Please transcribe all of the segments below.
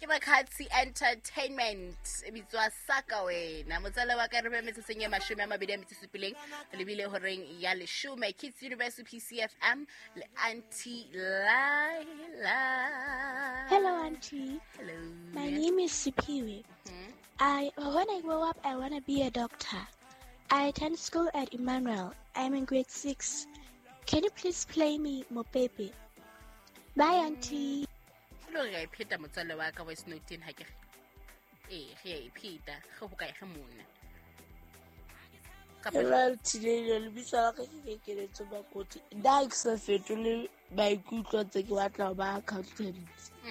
ke Bakhatsi Entertainment e bitswa Saka wena motsala wa ka re memetse senye 27 le bile horeng ya leshume Kids University PCFM le Auntie Laila. Hello, Auntie. Hello. My name is Sipiwe. When I grow up, I want to be a doctor. I attend school at Emmanuel. I'm in grade 6. Can you please play me Mopepe? Bye, Auntie. Lo ga ipheta motsala wa ka wa Snowden ha ke ge ipheta go bokae ge monna ka Hello, today le bitsa ka ke keletso ba koti. Da ke sa fetole ba ikutlo tse ke batla ba accountant.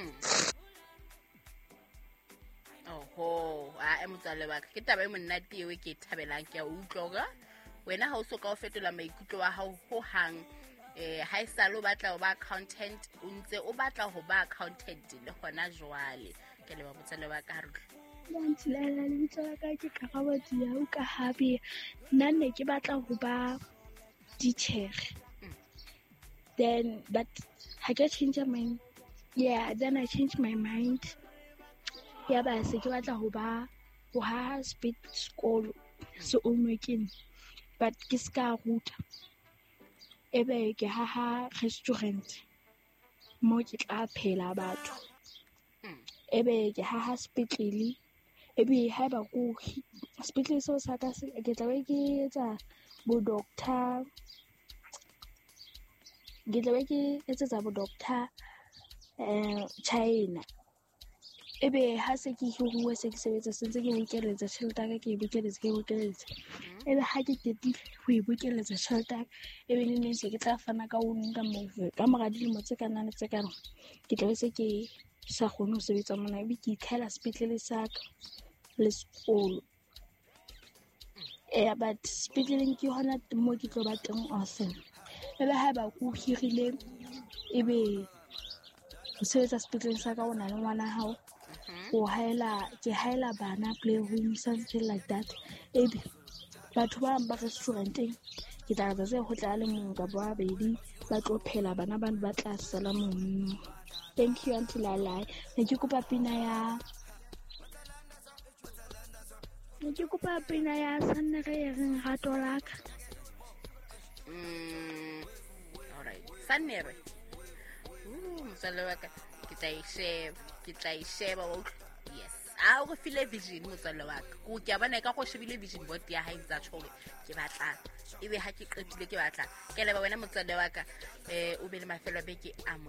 Oho, a motsale wa ka ke taba e monnate eo ke thabelang ke a utlwa wena ha o so ka o fetola maikutlo wa hao ho hang ha e sa lo batla ho ba accountant o ntse o batla ho ba accountant le hona jwale ke le ba motsale wa ka rutlo Auntie Laila le bitsa ka ke Karabati ya o ka habi nna ne ke batla ho ba teacher. Then but I just changed my mind. Yeah, then I changed my mind. Yeah, ba se ke batla ho ba ho ha speed school so o making but ke ska ruta ebe ke ha restaurant mo ke tla phela batho ebe ke ha speedly ebe ha ba go speedly so sa ka se ke tla ke etsa bo doctor ke tla ke etsa bo doctor China ebe ha se ke hiruwe se ke sebetsa sentse ke bokeletsa tšhelete ke bokeletsa ebe ha ke tetile ho e bokeletsa tšhelete ebe ne se ke tla fana ka o nka move ka mora dilemo tse kana tse kana ke tla se ke sa kgone ho sebetsa mona ebe ke ikhela speedle sa ka le sekolo but speedle ke hona mo ke tlo ba teng awesome ebe ha ba go hirile ebe o sebetsa speedle sa ka ona le ngwana hao ke haela bana play home something like that ebe batho ba ba restauranteng ke tla re se ho tla le mong ka ba babedi ba tlo phela bana ba tla sala mong. Thank you, Auntie Laila. Ne ke kopa pina ya Sanere ya reng rato laka. Alright, Sanere motswalle wa ka ke tla e sheba yes a go file vision motswalle wa ka go ke abana ka go shebile vision board ya hae tsa tshole ke batla ebe ha ke qetile ke batla ke leba wena motswalle wa ka o be le mafelo a beke a